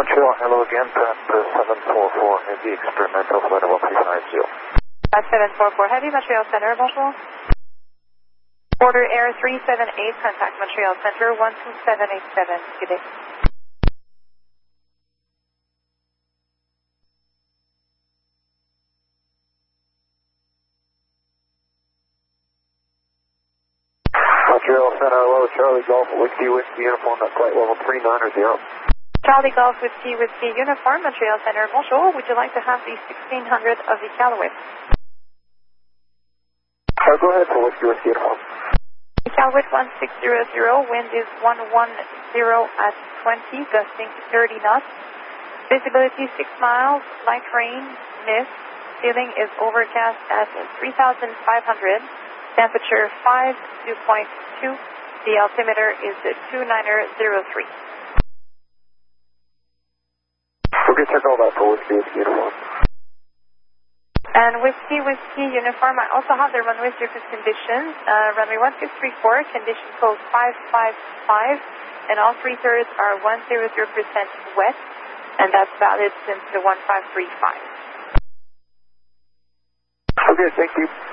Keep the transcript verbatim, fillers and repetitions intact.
Montreal, hello again, Pat uh, seven four four Heavy, experimental flight of one three five zero. Pat seven four four Heavy, Montreal Center, bonjour. Order Air three seven eight, contact Montreal Center, one two seven eight seven, good day. Montreal Center, hello, Charlie Golf, Whiskey, Whiskey, uniform at flight level three nine zero. Charlie Golf, Whiskey, Whiskey, uniform, Montreal Center, bonjour. Would you like to have the sixteen hundred of the Iqaluit? Uh, go ahead for Whiskey, Whiskey, uniform. Iqaluit one six zero zero, wind is one one zero at twenty, gusting thirty knots. Visibility six miles, light rain, mist. Ceiling is overcast at three thousand five hundred. Temperature five, dew point two. The altimeter is two nine zero three. Okay, check all that for Whiskey, Whiskey, uniform. And Whiskey, Whiskey, uniform, I also have the runway surface conditions. Uh, runway one six three four, condition code five five five, and all three thirds are one hundred percent wet, and that's valid since the one five three five. Okay, thank you.